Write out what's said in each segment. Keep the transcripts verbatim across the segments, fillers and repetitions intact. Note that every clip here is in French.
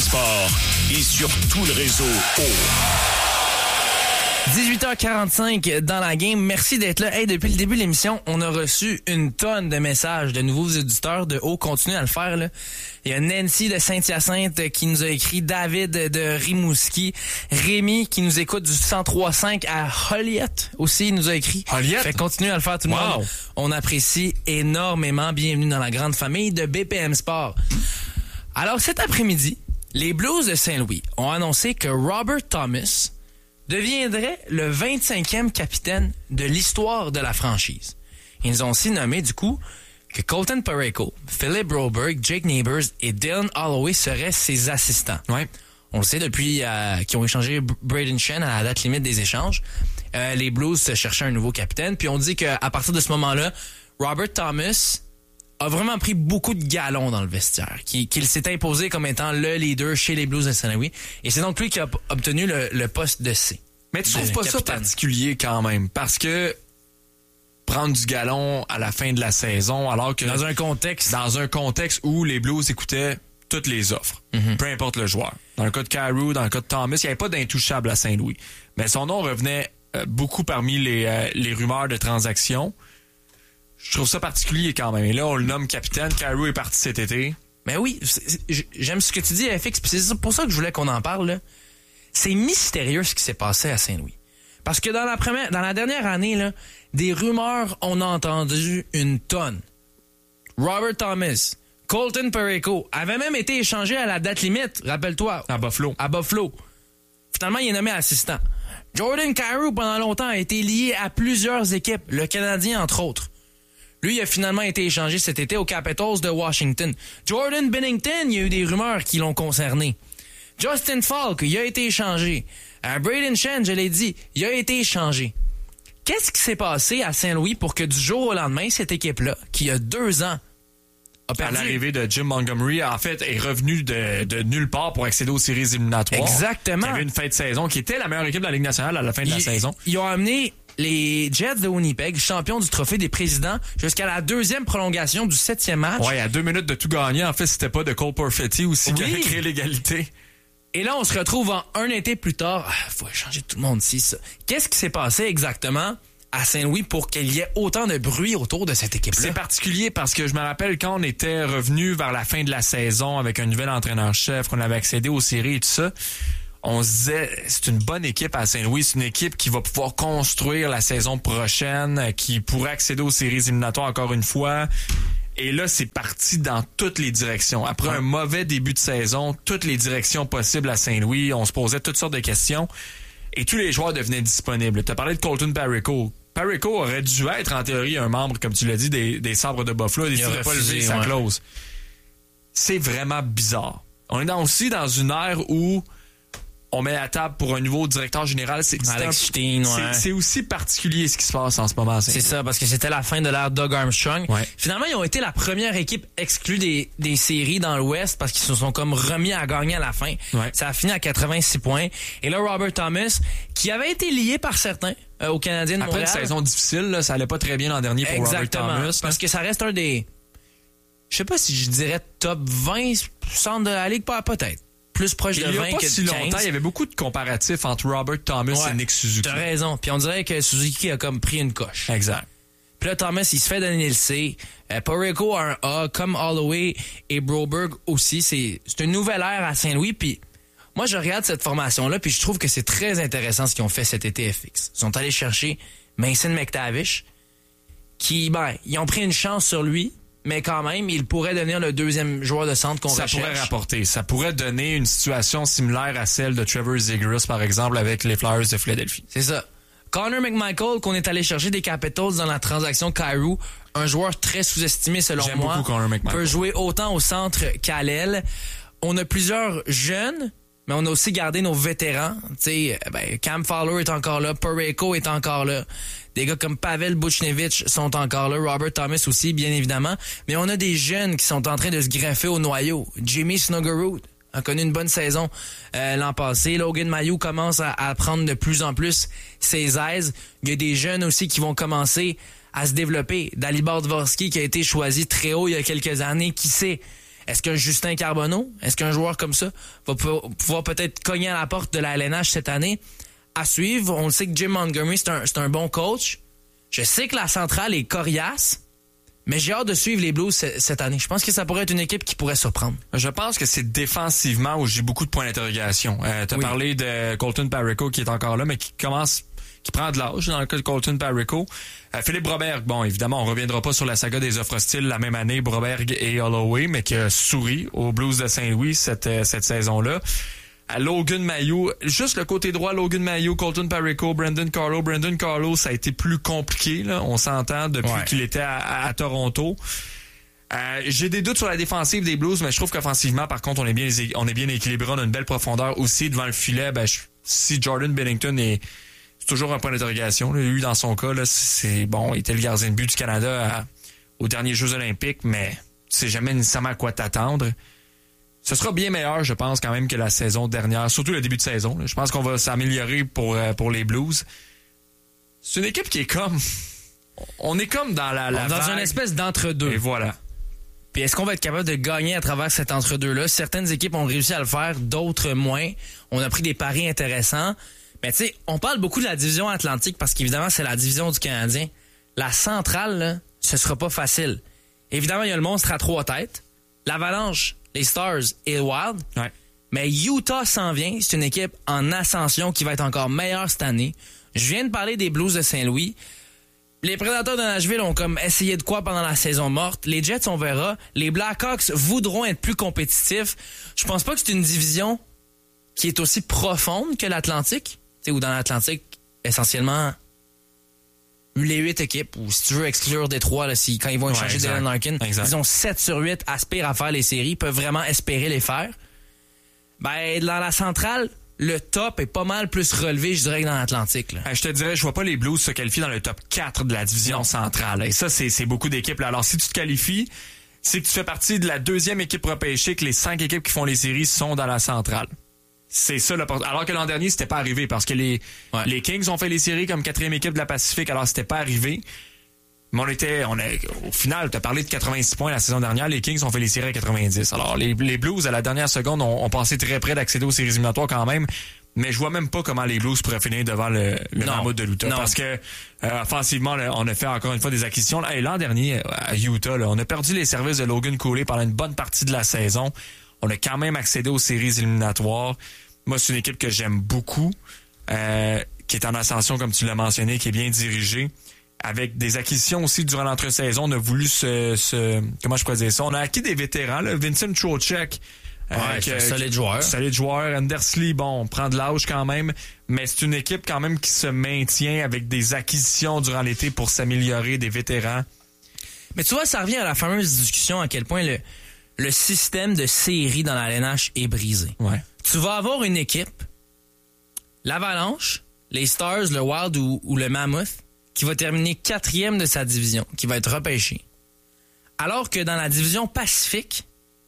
M Sport et sur tout le réseau O. dix-huit heures quarante-cinq dans la game. Merci d'être là. Hey, depuis le début de l'émission, on a reçu une tonne de messages de nouveaux auditeurs de haut. Continuez à le faire, là. Il y a Nancy de Saint-Hyacinthe qui nous a écrit, David de Rimouski, Rémi qui nous écoute du cent trois virgule cinq à Joliette aussi, il nous a écrit. Joliette? Fait continuez à le faire tout le wow. monde. On apprécie énormément. Bienvenue dans la grande famille de B P M Sport. Alors, cet après-midi, les Blues de Saint-Louis ont annoncé que Robert Thomas deviendrait le vingt-cinquième capitaine de l'histoire de la franchise. Ils ont aussi nommé, du coup, que Colton Parayko, Philip Broberg, Jake Neighbors et Dylan Holloway seraient ses assistants. Ouais. On le sait depuis euh, qu'ils ont échangé Braden Shen à la date limite des échanges. Euh, les Blues se cherchaient un nouveau capitaine. Puis on dit qu'à partir de ce moment-là, Robert Thomas a vraiment pris beaucoup de galons dans le vestiaire, qu'il, qu'il s'est imposé comme étant le leader chez les Blues de Saint-Louis. Et c'est donc lui qui a obtenu le, le poste de C. Mais tu trouves pas capitaine. ça particulier quand même? Parce que prendre du galon à la fin de la saison, alors que... Dans un contexte... Dans un contexte où les Blues écoutaient toutes les offres, mm-hmm. peu importe le joueur. Dans le cas de Kyrou, dans le cas de Thomas, il n'y avait pas d'intouchable à Saint-Louis. Mais son nom revenait euh, beaucoup parmi les, euh, les rumeurs de transactions. Je trouve ça particulier quand même. Et là, on le nomme capitaine. Kyrou est parti cet été. Mais oui, c'est, c'est, j'aime ce que tu dis, F X, puis c'est pour ça que je voulais qu'on en parle, là. C'est mystérieux ce qui s'est passé à Saint-Louis. Parce que dans la première, dans la dernière année, là, des rumeurs, on a entendu une tonne. Robert Thomas, Colton Parayko avaient même été échangés à la date limite, rappelle-toi. À Buffalo. À Buffalo. Finalement, il est nommé assistant. Jordan Kyrou, pendant longtemps, a été lié à plusieurs équipes, le Canadien entre autres. Lui, il a finalement été échangé cet été aux Capitals de Washington. Jordan Binnington, il y a eu des rumeurs qui l'ont concerné. Justin Falk, il a été échangé. Euh, Braden Shen, je l'ai dit, il a été échangé. Qu'est-ce qui s'est passé à Saint-Louis pour que du jour au lendemain, cette équipe-là, qui a deux ans, a perdu... À l'arrivée de Jim Montgomery, en fait, est revenu de, de nulle part pour accéder aux séries éliminatoires. Exactement. Il y avait une fin de saison qui était la meilleure équipe de la Ligue nationale à la fin de ils, la saison. Ils ont amené les Jets de Winnipeg, champions du trophée des présidents, jusqu'à la deuxième prolongation du septième match. Ouais, à deux minutes de tout gagner. En fait, c'était pas de Cole Perfetti aussi oui. qui avait créé l'égalité. Et là, on se retrouve en un été plus tard. Ah, faut échanger tout le monde ici, ça. Qu'est-ce qui s'est passé exactement à Saint-Louis pour qu'il y ait autant de bruit autour de cette équipe-là? C'est particulier parce que je me rappelle quand on était revenu vers la fin de la saison avec un nouvel entraîneur-chef, qu'on avait accédé aux séries et tout ça, on se disait, c'est une bonne équipe à Saint-Louis, c'est une équipe qui va pouvoir construire la saison prochaine, qui pourrait accéder aux séries éliminatoires encore une fois. Et là, c'est parti dans toutes les directions. Après un mauvais début de saison, toutes les directions possibles à Saint-Louis, on se posait toutes sortes de questions et tous les joueurs devenaient disponibles. Tu as parlé de Colton Parayko. Parayko aurait dû être, en théorie, un membre, comme tu l'as dit, des, des Sabres de Buffalo. Il n'aurait pas levé sa clause. C'est vraiment bizarre. On est dans, aussi dans une ère où on met la table pour un nouveau directeur général. C'est, Alex Steen, ouais. c'est, c'est aussi particulier ce qui se passe en ce moment. C'est ça, parce que c'était la fin de l'ère Doug Armstrong. Ouais. Finalement, ils ont été la première équipe exclue des, des séries dans l'Ouest parce qu'ils se sont comme remis à gagner à la fin. Ouais. Ça a fini à quatre-vingt-six points. Et là, Robert Thomas, qui avait été lié par certains euh, aux Canadiens de Montréal. Après une saison difficile, là, ça allait pas très bien l'an dernier pour Exactement, Robert Thomas. Parce que ça reste un des... Je sais pas si je dirais top vingt centres de la Ligue, pas peut-être. Plus proche de vingt que de quinze. Il y a pas si longtemps, il y avait beaucoup de comparatifs entre Robert Thomas ouais, et Nick Suzuki. T'as raison. Puis on dirait que Suzuki a comme pris une coche. Exact. Puis là, Thomas, il se fait donner le C. Euh, Parayko a un A, comme Holloway et Broberg aussi. C'est, c'est une nouvelle ère à Saint-Louis. Puis moi, je regarde cette formation-là, puis je trouve que c'est très intéressant ce qu'ils ont fait cet été F X. Ils sont allés chercher Mason McTavish, qui, ben, ils ont pris une chance sur lui, mais quand même, il pourrait devenir le deuxième joueur de centre qu'on ça recherche. Ça pourrait rapporter. Ça pourrait donner une situation similaire à celle de Trevor Zegras, par exemple, avec les Flyers de Philadelphie. C'est ça. Connor McMichael, qu'on est allé chercher des Capitals dans la transaction Kyrou, un joueur très sous-estimé selon J'aime moi, beaucoup Connor McMichael. peut jouer autant au centre qu'à l'aile. On a plusieurs jeunes, mais on a aussi gardé nos vétérans. T'sais, ben, Cam Fowler est encore là, Parayko est encore là. Des gars comme Pavel Buchnevich sont encore là, Robert Thomas aussi, bien évidemment. Mais on a des jeunes qui sont en train de se greffer au noyau. Jimmy Snuggerud a connu une bonne saison euh, l'an passé. Logan Mailloux commence à, à prendre de plus en plus ses aises. Il y a des jeunes aussi qui vont commencer à se développer. Dalibor Dvorsky qui a été choisi très haut il y a quelques années, qui sait. Est-ce qu'un Justin Carbonneau, est-ce qu'un joueur comme ça va pouvoir peut-être cogner à la porte de la L N H cette année? À suivre, on le sait que Jim Montgomery, c'est un, c'est un bon coach. Je sais que la centrale est coriace, mais j'ai hâte de suivre les Blues c- cette année. Je pense que ça pourrait être une équipe qui pourrait surprendre. Je pense que c'est défensivement où j'ai beaucoup de points d'interrogation. Euh, t'as oui. parlé de Colton Parayko qui est encore là, mais qui commence... qui prend de l'âge dans le cas de Colton Parayko. Euh, Philippe Broberg, bon, évidemment, on reviendra pas sur la saga des offres hostiles la même année, Broberg et Holloway, mais qui a souri aux Blues de Saint-Louis cette, euh, cette saison-là. À Logan Mailloux, juste le côté droit, Logan Mailloux, Colton Parayko, Brandon Carlo. Brandon Carlo, ça a été plus compliqué, là, on s'entend, depuis ouais. qu'il était à, à, à Toronto. Euh, j'ai des doutes sur la défensive des Blues, mais je trouve qu'offensivement, par contre, on est bien, on est bien équilibré, on a une belle profondeur aussi devant le filet. Ben, je, si Jordan Binnington est C'est toujours un point d'interrogation. Lui, dans son cas, là, c'est bon, il était le gardien de but du Canada à, aux derniers Jeux olympiques, mais tu sais jamais nécessairement à quoi t'attendre. Ce sera bien meilleur, je pense, quand même, que la saison dernière, surtout le début de saison. Là. Je pense qu'on va s'améliorer pour, pour les Blues. C'est une équipe qui est comme... On est comme dans la, la Dans vague. une espèce d'entre-deux. Et voilà. Puis est-ce qu'on va être capable de gagner à travers cet entre-deux-là? Certaines équipes ont réussi à le faire, d'autres moins. On a pris des paris intéressants. Mais tu sais, on parle beaucoup de la division Atlantique parce qu'évidemment, c'est la division du Canadien. La centrale, là, ce sera pas facile. Évidemment, il y a le monstre à trois têtes, l'Avalanche, les Stars et le Wild. Ouais. Mais Utah s'en vient. C'est une équipe en ascension qui va être encore meilleure cette année. Je viens de parler des Blues de Saint-Louis. Les Prédateurs de Nashville ont comme essayé de quoi pendant la saison morte. Les Jets, on verra. Les Blackhawks voudront être plus compétitifs. Je pense pas que c'est une division qui est aussi profonde que l'Atlantique. Tu sais, ou dans l'Atlantique, essentiellement, les huit équipes, ou si tu veux exclure Détroit, là, si, quand ils vont Ouais, échanger exact. Dylan Larkin, Exact. ils ont sept sur huit, aspirent à faire les séries, peuvent vraiment espérer les faire. Ben, dans la centrale, le top est pas mal plus relevé, je dirais, que dans l'Atlantique. Là. Euh, Je te dirais, je vois pas les Blues se qualifier dans le top quatre de la division Non. centrale. Et ça, c'est, c'est beaucoup d'équipes. Là. Alors, si tu te qualifies, c'est que tu fais partie de la deuxième équipe repêchée, que les cinq équipes qui font les séries sont dans la centrale. C'est ça le port- Alors que l'an dernier, c'était pas arrivé parce que les, Ouais. les Kings ont fait les séries comme quatrième équipe de la Pacifique, alors c'était pas arrivé. Mais on était, on a, au final, tu as parlé de quatre-vingt-six points la saison dernière, les Kings ont fait les séries à quatre-vingt-dix. Alors les, les Blues, à la dernière seconde, ont, ont passé très près d'accéder aux séries éliminatoires quand même. Mais je vois même pas comment les Blues pourraient finir devant le, le Non. Mammouth de l'Utah. Non. Parce que, euh, offensivement, là, on a fait encore une fois des acquisitions. Et l'an dernier, à Utah, là, on a perdu les services de Logan Cooley pendant une bonne partie de la saison. On a quand même accédé aux séries éliminatoires. Moi, c'est une équipe que j'aime beaucoup, euh, qui est en ascension, comme tu l'as mentionné, qui est bien dirigée. Avec des acquisitions aussi durant l'entre-saison, on a voulu se, se... Comment je pourrais dire ça? On a acquis des vétérans, là. Vincent Trocheck. Ouais, c'est un solide joueur. Solide joueur. Andersley, bon, on prend de l'âge quand même, mais c'est une équipe quand même qui se maintient avec des acquisitions durant l'été pour s'améliorer, des vétérans. Mais tu vois, ça revient à la fameuse discussion à quel point le, le système de série dans la L N H est brisé. Ouais. Tu vas avoir une équipe, l'Avalanche, les Stars, le Wild ou, ou le Mammoth, qui va terminer quatrième de sa division, qui va être repêché. Alors que dans la division Pacifique,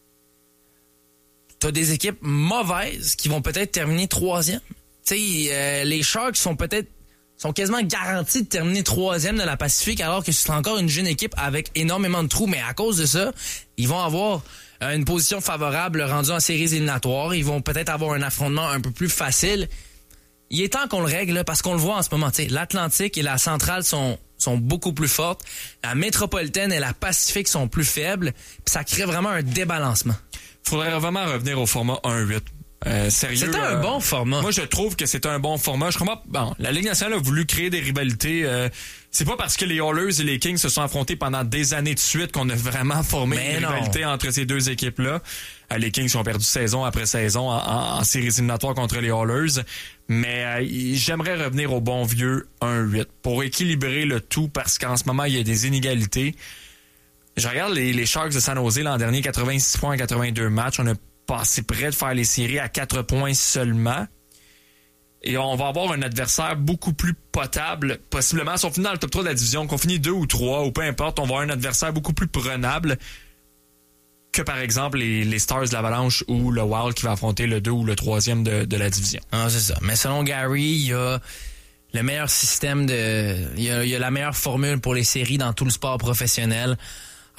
t'as des équipes mauvaises qui vont peut-être terminer troisième. Tu sais, euh, les Sharks sont peut-être sont quasiment garantis de terminer troisième de la Pacifique, alors que c'est encore une jeune équipe avec énormément de trous. Mais à cause de ça, ils vont avoir euh, une position favorable rendue en séries éliminatoires. Ils vont peut-être avoir un affrontement un peu plus facile. Il est temps qu'on le règle, là, parce qu'on le voit en ce moment. Tu sais, l'Atlantique et la Centrale sont sont beaucoup plus fortes. La Métropolitaine et la Pacifique sont plus faibles. Puis ça crée vraiment un débalancement. Faudrait vraiment revenir au format un huit. Euh, sérieux. C'était un euh, bon format. Moi, je trouve que c'est un bon format. Je comprends. Bon, la Ligue nationale a voulu créer des rivalités. Euh, c'est pas parce que les Oilers et les Kings se sont affrontés pendant des années de suite qu'on a vraiment formé Mais une non. rivalité entre ces deux équipes-là. Euh, les Kings ont perdu saison après saison en, en, en séries éliminatoires contre les Oilers. Mais euh, j'aimerais revenir au bon vieux un huit pour équilibrer le tout parce qu'en ce moment, il y a des inégalités. Je regarde les, les Sharks de San Jose l'an dernier, quatre-vingt-six points en quatre-vingt-deux matchs. On a passé près de faire les séries à quatre points seulement. Et on va avoir un adversaire beaucoup plus potable, possiblement. Si on finit dans le top trois de la division, qu'on finit deux ou trois, ou peu importe, on va avoir un adversaire beaucoup plus prenable que, par exemple, les, les Stars de l'Avalanche ou le Wild qui va affronter le deux ou le troisième de, de la division. Ah, c'est ça. Mais selon Gary, il y a le meilleur système de... Il y a, il y a la meilleure formule pour les séries dans tout le sport professionnel.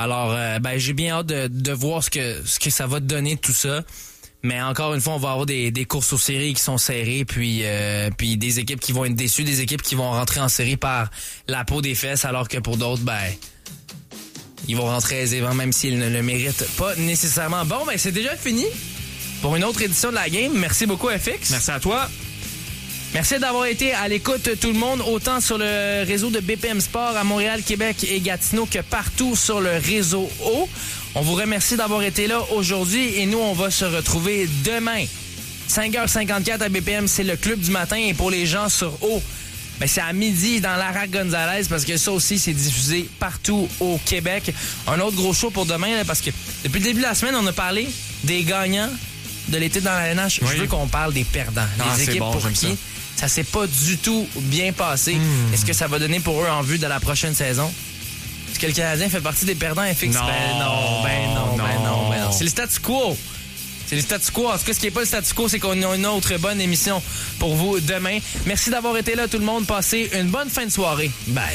Alors, euh, ben, j'ai bien hâte de, de voir ce que, ce que ça va donner tout ça. Mais encore une fois, on va avoir des, des courses aux séries qui sont serrées, puis euh, puis des équipes qui vont être déçues, des équipes qui vont rentrer en série par la peau des fesses, alors que pour d'autres, ben, ils vont rentrer aisément, même s'ils ne le méritent pas nécessairement. Bon, ben c'est déjà fini pour une autre édition de la game. Merci beaucoup, F X. Merci à toi. Merci d'avoir été à l'écoute, tout le monde, autant sur le réseau de B P M Sport à Montréal, Québec et Gatineau que partout sur le réseau O. On vous remercie d'avoir été là aujourd'hui et nous, on va se retrouver demain. cinq heures cinquante-quatre à B P M, c'est le club du matin. Et pour les gens sur O, ben c'est à midi dans Lara Gonzalez parce que ça aussi, c'est diffusé partout au Québec. Un autre gros show pour demain là, parce que depuis le début de la semaine, on a parlé des gagnants de l'été dans la N H. Oui. Je veux qu'on parle des perdants. Ah, les équipes bon, pour qui ça, ça s'est pas du tout bien passé. Mmh. Est-ce que ça va donner pour eux en vue de la prochaine saison? Est-ce que le Canadien fait partie des perdants F X? Non, ben non, ben non, non. ben non, ben non. C'est le statu quo. C'est le statu quo. En tout cas, ce qui n'est pas le statu quo, c'est qu'on a une autre bonne émission pour vous demain. Merci d'avoir été là, tout le monde. Passez une bonne fin de soirée. Bye.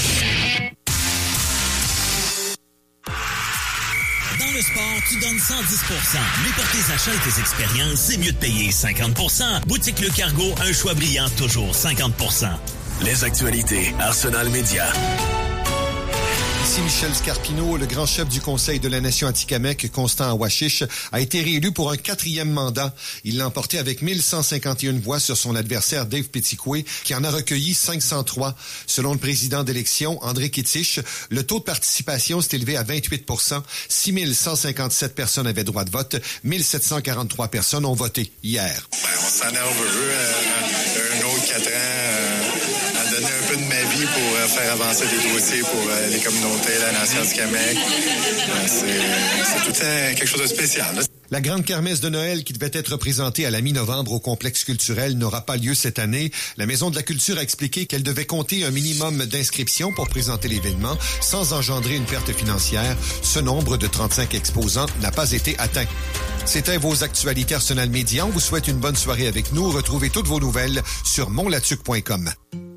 Dans le sport, tu donnes cent dix pour cent. Mais pour tes achats et tes expériences, c'est mieux de payer cinquante pour cent. Boutique Le Cargo, un choix brillant, toujours cinquante pour cent. Les actualités, Arsenal Média. Ici Michel Scarpino, le grand chef du Conseil de la Nation Atikamekw, Constant Awashish, a été réélu pour un quatrième mandat. Il l'a emporté avec mille cent cinquante et une voix sur son adversaire Dave Petitquay, qui en a recueilli cinq cent trois. Selon le président d'élection, André Kitich, le taux de participation s'est élevé à vingt-huit pour cent. six mille cent cinquante-sept personnes avaient droit de vote. mille sept cent quarante-trois personnes ont voté hier. Ben, on s'en est overveux euh, un autre quatre ans. Euh, à donner un peu de ma vie pour euh, faire avancer des dossiers pour euh, les communautés, la nation du Québec. Euh, c'est, c'est tout un, quelque chose de spécial. Là. La grande kermesse de Noël qui devait être présentée à la mi-novembre au complexe culturel n'aura pas lieu cette année. La Maison de la Culture a expliqué qu'elle devait compter un minimum d'inscriptions pour présenter l'événement sans engendrer une perte financière. Ce nombre de trente-cinq exposants n'a pas été atteint. C'était vos actualités Arsenal Média. On vous souhaite une bonne soirée avec nous. Retrouvez toutes vos nouvelles sur montlatuc point com.